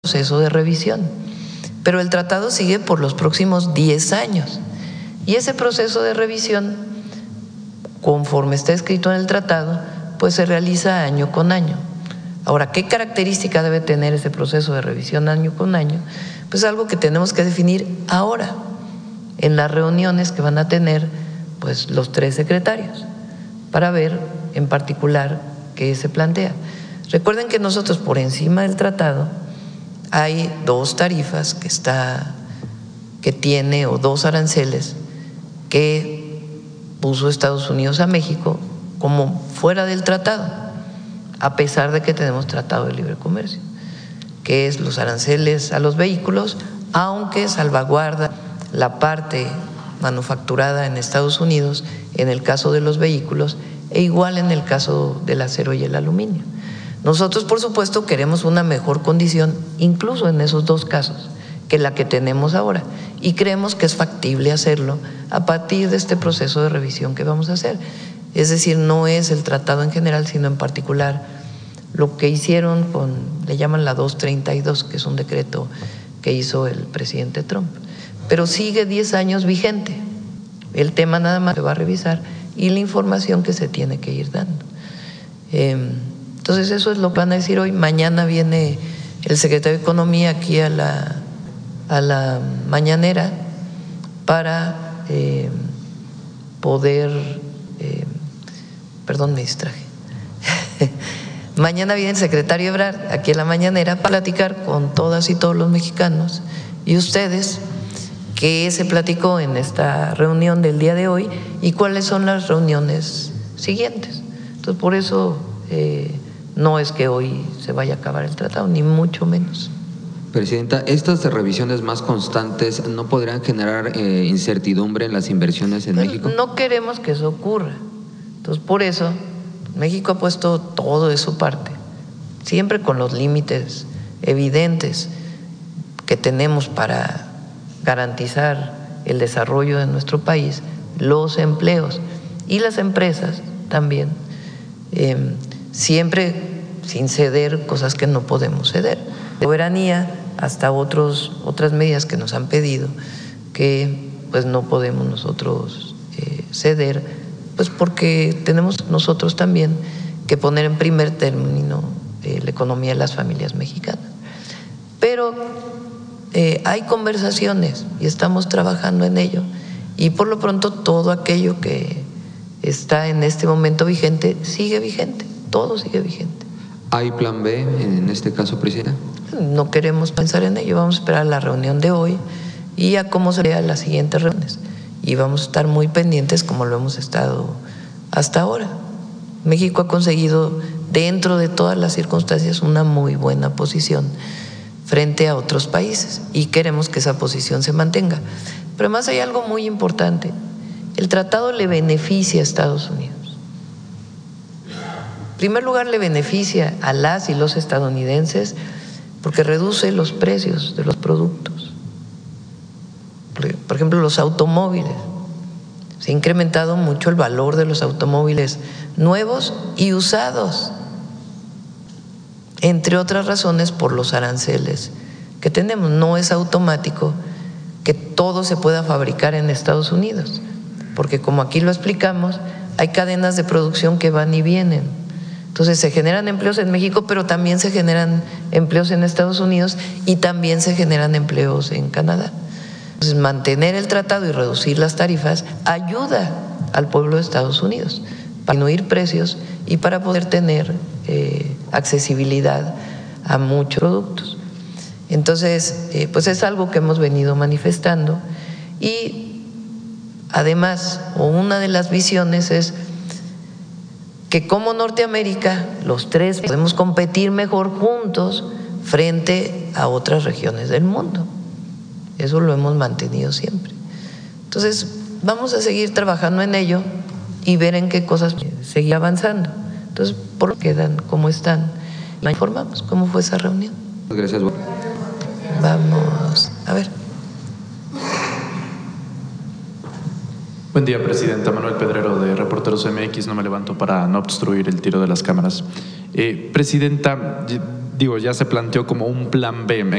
proceso de revisión, pero el tratado sigue por los próximos 10 años y ese proceso de revisión, conforme está escrito en el tratado, pues se realiza año con año. Ahora, ¿qué característica debe tener ese proceso de revisión año con año? Pues algo que tenemos que definir ahora en las reuniones que van a tener pues los 3 secretarios para ver en particular qué se plantea. Recuerden que nosotros por encima del tratado hay 2 tarifas que tiene o 2 aranceles que puso Estados Unidos a México como fuera del tratado, a pesar de que tenemos tratado de libre comercio, que es los aranceles a los vehículos, aunque salvaguarda la parte manufacturada en Estados Unidos en el caso de los vehículos e igual en el caso del acero y el aluminio. Nosotros, por supuesto, queremos una mejor condición, incluso en esos 2 casos, que la que tenemos ahora, y creemos que es factible hacerlo a partir de este proceso de revisión que vamos a hacer. Es decir, no es el tratado en general, sino en particular lo que hicieron le llaman la 232, que es un decreto que hizo el presidente Trump, pero sigue 10 años vigente. El tema nada más se va a revisar y la información que se tiene que ir dando. Entonces eso es lo que van a decir hoy. Mañana viene el secretario de Economía aquí a la mañanera para poder, perdón, me distraje. Mañana viene el secretario Ebrard aquí a la mañanera para platicar con todas y todos los mexicanos y ustedes qué se platicó en esta reunión del día de hoy y cuáles son las reuniones siguientes. Entonces, por eso no es que hoy se vaya a acabar el tratado, ni mucho menos. Presidenta, estas revisiones más constantes no podrían generar incertidumbre en las inversiones en México. No queremos que eso ocurra. Entonces, por eso México ha puesto todo de su parte, siempre con los límites evidentes que tenemos para garantizar el desarrollo de nuestro país, los empleos y las empresas también, siempre sin ceder cosas que no podemos ceder. Soberanía hasta otras medidas que nos han pedido que pues no podemos nosotros ceder, pues porque tenemos nosotros también que poner en primer término la economía de las familias mexicanas. Pero hay conversaciones y estamos trabajando en ello y por lo pronto todo aquello que está en este momento vigente sigue vigente, todo sigue vigente. ¿Hay plan B en este caso, presidenta? No queremos pensar en ello, vamos a esperar a la reunión de hoy y a cómo serían las siguientes reuniones y vamos a estar muy pendientes como lo hemos estado hasta ahora. México ha conseguido dentro de todas las circunstancias una muy buena posición frente a otros países y queremos que esa posición se mantenga. Pero además hay algo muy importante, el tratado le beneficia a Estados Unidos. En primer lugar, le beneficia a las y los estadounidenses porque reduce los precios de los productos. Por ejemplo, los automóviles. Se ha incrementado mucho el valor de los automóviles nuevos y usados, entre otras razones por los aranceles que tenemos. No es automático que todo se pueda fabricar en Estados Unidos, porque como aquí lo explicamos, hay cadenas de producción que van y vienen. Entonces se generan empleos en México, pero también se generan empleos en Estados Unidos y también se generan empleos en Canadá. Entonces mantener el tratado y reducir las tarifas ayuda al pueblo de Estados Unidos para disminuir precios y para poder tener accesibilidad a muchos productos. Entonces, pues es algo que hemos venido manifestando y además, una de las visiones es que como Norteamérica, los 3 podemos competir mejor juntos frente a otras regiones del mundo. Eso lo hemos mantenido siempre. Entonces, vamos a seguir trabajando en ello y ver en qué cosas seguir avanzando. Entonces, por lo que quedan como están, y informamos cómo fue esa reunión. Gracias. Vamos a ver. Buen día, presidenta. Manuel Pedrero, de Reporteros MX. No me levanto para no obstruir el tiro de las cámaras. Presidenta, digo, ya se planteó como un plan B.